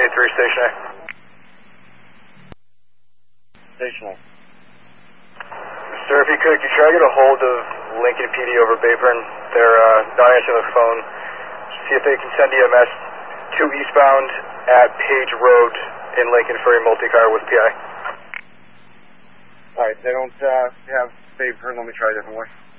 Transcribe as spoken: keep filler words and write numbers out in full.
eight three, station A. Station A. Sir, if you could, could you try to get a hold of Lincoln P D over Bayburn? They're uh, not answering the phone. See if they can send E M S to eastbound at Page Road in Lincoln for a multi-car with P I. Alright, they don't uh, have Bayburn. Let me try a different way.